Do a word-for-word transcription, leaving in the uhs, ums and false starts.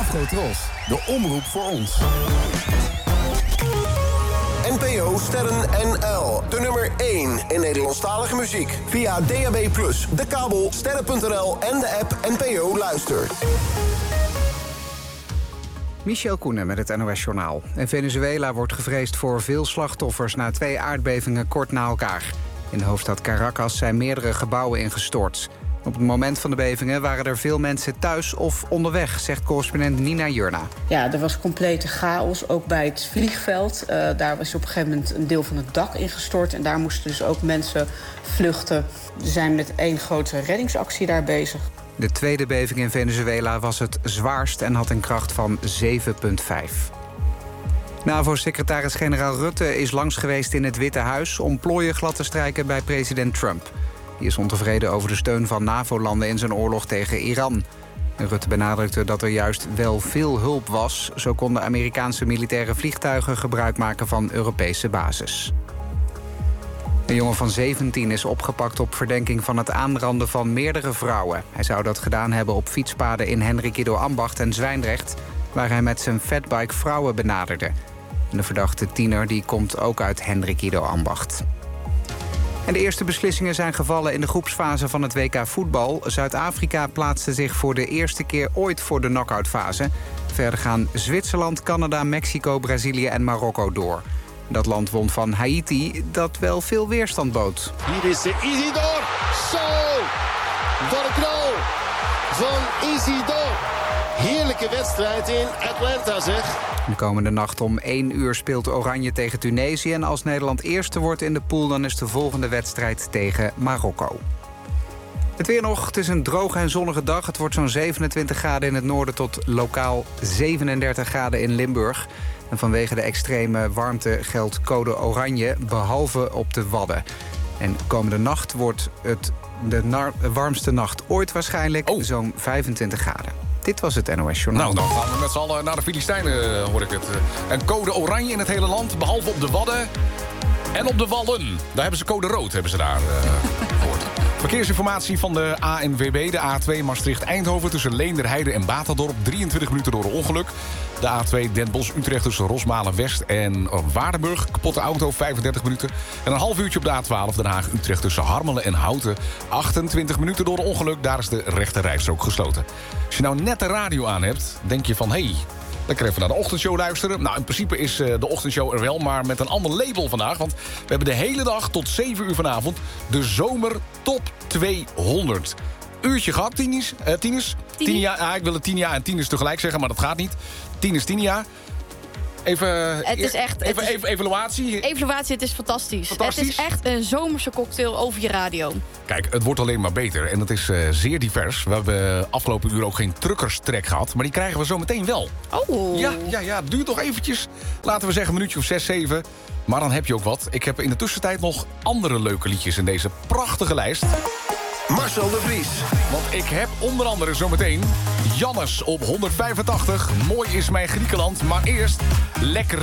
Afrotros, de omroep voor ons. N P O Sterren N L, de nummer één in Nederlandstalige muziek. Via D A B plus, de kabel, sterren punt n l en de app N P O Luister. Michel Koenen met het N O S-journaal. In Venezuela wordt gevreesd voor veel slachtoffers na twee aardbevingen kort na elkaar. In de hoofdstad Caracas zijn meerdere gebouwen ingestort. Op het moment van de bevingen waren er veel mensen thuis of onderweg, zegt correspondent Nina Jurna. Ja, er was complete chaos, ook bij het vliegveld. Uh, daar was op een gegeven moment een deel van het dak ingestort. En daar moesten dus ook mensen vluchten. We zijn met één grote reddingsactie daar bezig. De tweede beving in Venezuela was het zwaarst en had een kracht van zeven komma vijf. NAVO-secretaris-generaal Rutte is langs geweest in het Witte Huis om plooien glad te strijken bij president Trump. Die is ontevreden over de steun van NAVO-landen in zijn oorlog tegen Iran. En Rutte benadrukte dat er juist wel veel hulp was. Zo konden Amerikaanse militaire vliegtuigen gebruik maken van Europese bases. Een jongen van zeventien is opgepakt op verdenking van het aanranden van meerdere vrouwen. Hij zou dat gedaan hebben op fietspaden in Hendrikido Ambacht en Zwijndrecht, waar hij met zijn fatbike vrouwen benaderde. En de verdachte tiener die komt ook uit Hendrikido Ambacht. En de eerste beslissingen zijn gevallen in de groepsfase van het W K voetbal. Zuid-Afrika plaatste zich voor de eerste keer ooit voor de knock-outfase. Verder gaan Zwitserland, Canada, Mexico, Brazilië en Marokko door. Dat land won van Haiti, dat wel veel weerstand bood. Hier is Isidor. Zo! Wat een knal van Isidor. Heerlijke wedstrijd in Atlanta, zeg. De komende nacht om één uur speelt Oranje tegen Tunesië. En als Nederland eerste wordt in de pool, dan is de volgende wedstrijd tegen Marokko. Het weer nog. Het is een droge en zonnige dag. Het wordt zo'n zevenentwintig graden in het noorden tot lokaal zevenendertig graden in Limburg. En vanwege de extreme warmte geldt code oranje, behalve op de Wadden. En komende nacht wordt het de nar- warmste nacht ooit waarschijnlijk, oh. zo'n vijfentwintig graden. Dit was het N O S-journaal. Nou, dan gaan we met z'n allen naar de Filistijnen, hoor ik het. En code oranje in het hele land, behalve op de Wadden en op de Wallen. Daar hebben ze code rood, hebben ze daar uh, gehoord. Verkeersinformatie van de A N W B, de A twee Maastricht-Eindhoven tussen Leenderheide en Batadorp. drieëntwintig minuten door een ongeluk. De A twee Den Bosch-Utrecht tussen Rosmalen-West en Waardenburg. Kapotte auto, vijfendertig minuten. En een half uurtje op de A twaalf Den Haag-Utrecht tussen Harmelen en Houten. achtentwintig minuten door een ongeluk. Daar is de rechte rijstrook gesloten. Als je nou net de radio aan hebt, denk je van... Hey, lekker even naar de ochtendshow luisteren. Nou, in principe is de ochtendshow er wel, maar met een ander label vandaag. Want we hebben de hele dag tot zeven uur vanavond de Zomer Top tweehonderd. Uurtje gehad, Tienis. Uh, Tienis. Tinia. Ah, ik wil het Tinia en Tienis tegelijk zeggen, maar dat gaat niet. Tienis, Tinia. Even, het is echt, even, het is, even evaluatie. Evaluatie, het is fantastisch. fantastisch. Het is echt een zomerse cocktail over je radio. Kijk, het wordt alleen maar beter. En het is uh, zeer divers. We hebben afgelopen uur ook geen truckerstrek gehad. Maar die krijgen we zo meteen wel. Oh. Ja, ja, ja. Het duurt nog eventjes. Laten we zeggen een minuutje of zes, zeven. Maar dan heb je ook wat. Ik heb in de tussentijd nog andere leuke liedjes in deze prachtige lijst. Marcel de Vries. Want ik heb onder andere zometeen Jannes op honderdvijfentachtig. Mooi is mijn Griekenland. Maar eerst lekker